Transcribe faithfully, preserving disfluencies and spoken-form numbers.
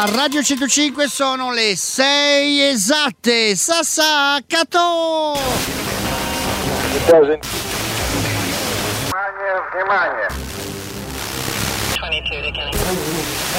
a Radio centocinque sono le sei esatte. Sassacato! Внимание, внимание.